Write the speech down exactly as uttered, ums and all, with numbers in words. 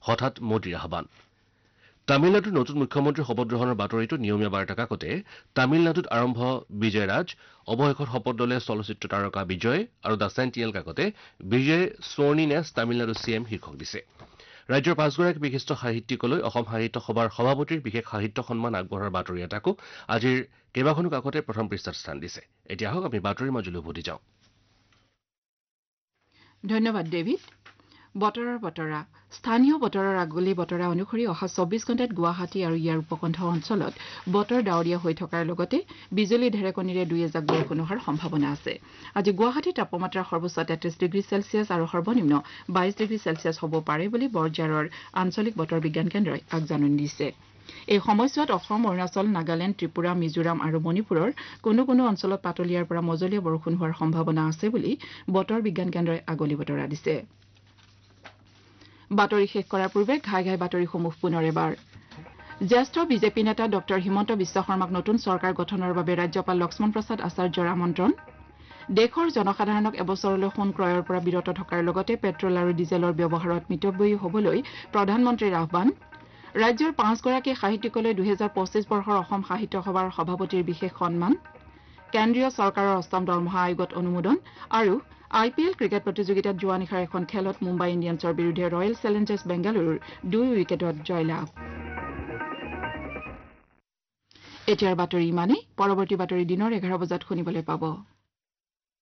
হঠাৎ মোদীৰ আহ্বান তামিলনাডুৰ নতুন মুখ্যমন্ত্ৰীৰ শপত গ্ৰহণৰ বাতৰিটো নিয়মীয়া বাৰ্তা কাকতে তামিলনাডুত আৰম্ভ বিজয়ৰাজ অৱশেষত শপত ল'লে চলচ্চিত্ৰ তাৰকা বিজয় আৰু the sentinel কাকতে Vijay স্বৰ্ণিনেছ Tamil Nadu C M শীৰ্ষক দিছে ৰাজ্যৰ পাঁচগৰাকী বিশিষ্ট সাহিত্যিকলৈ অসম সাহিত্য সভাৰ সভাপতিৰ বিশেষ সাহিত্য সন্মান আগবঢ়োৱাৰ বাতৰি এটাকো আজিৰ কেইবাখনো কাকতে প্ৰথম পৃষ্ঠাত স্থান দিছে এতিয়া আহক আমি বাতৰিৰ মাজলৈ উভতি যাওঁ ধন্যবাদ ডেভিড বতৰৰ বতৰা স্থানীয় বতৰৰ আগলি বতৰা অনুসৰি অহা চৌব্বিছ ঘণ্টাত গুৱাহাটী আৰু ইয়াৰ উপকণ্ঠ অঞ্চলত বতৰ ডাৱৰীয়া হৈ থকাৰ লগতে বিজুলী ঢেৰেকণীৰে দুই এজাক বৰষুণ হোৱাৰ সম্ভাৱনা আছে আজি গুৱাহাটীৰ তাপমাত্ৰা সৰ্বোচ্চ তেত্ৰিছ ডিগ্ৰী চেলছিয়াছ আৰু সৰ্বনিম্ন বাইছ ডিগ্ৰী চেলছিয়াছ হ'ব পাৰে বুলি বৰঝাৰৰ আঞ্চলিক বতৰ বিজ্ঞান কেন্দ্ৰই আগজাননী দিছে এই সময়ছোৱাত অসম অৰুণাচল নাগালেণ্ড ত্ৰিপুৰা মিজোৰাম আৰু মণিপুৰৰ কোনো কোনো অঞ্চলত পাতলীয়াৰ পৰা মজলীয়া বৰষুণ হোৱাৰ সম্ভাৱনা আছে বুলি বতৰ বিজ্ঞান কেন্দ্ৰই আগলি বতৰা দিছে বাতৰি শেষ কৰাৰ পূৰ্বে ঘাই ঘাই বাতৰিসমূহ পুনৰ এবাৰ জ্যেষ্ঠ বিজেপি নেতা ডক্টৰ হিমন্ত বিশ্ব শৰ্মাক নতুন চৰকাৰ গঠনৰ বাবে ৰাজ্যপাল লক্ষ্মণ প্ৰসাদ আচাৰ্যৰ আমন্ত্ৰণ দেশৰ জনসাধাৰণক এবছৰলৈ সোণ ক্ৰয়ৰ পৰা বিৰত থকাৰ লগতে পেট্ৰল আৰু ডিজেলৰ ব্যৱহাৰত মিতব্যয়ী হ'বলৈ প্ৰধানমন্ত্ৰীৰ আহ্বান ৰাজ্যৰ পাঁচগৰাকী সাহিত্যিকলৈ দুহেজাৰ পঁচিছ বৰ্ষৰ অসম সাহিত্য সভাৰ সভাপতিৰ বিশেষ সন্মান কেন্দ্ৰীয় চৰকাৰৰ অষ্টম দৰমহা আয়োগত অনুমোদন আৰু আই পি এল ক্ৰিকেট প্ৰতিযোগিতাত যোৱা নিশাৰ এখন খেলত মুম্বাই ইণ্ডিয়ানছৰ বিৰুদ্ধে ৰয়েল চেলেঞ্জাৰ্ছ বেংগালুৰুৰ দুই উইকেটত জয়লাভ এতিয়াৰ বাতৰি ইমানেই পৰৱৰ্তী বাতৰি দিনৰ এঘাৰ বজাত শুনিবলৈ পাব